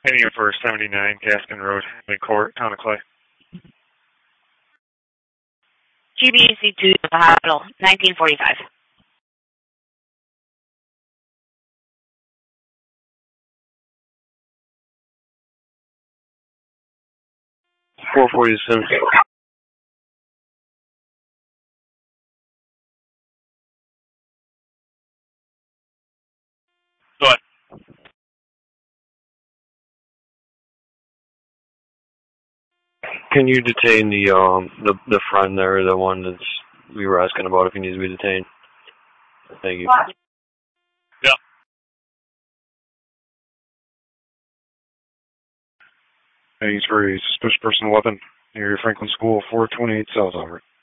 Heading for 79 Gaskin Road, Midcourt, Town of Clay. GBC 2 to the hospital, 1945. 447. Go ahead. Can you detain the friend there, the one that's we were asking about if he needs to be detained? Thank you. Yeah. He's for a suspicious person weapon near Franklin School, 428 South, over.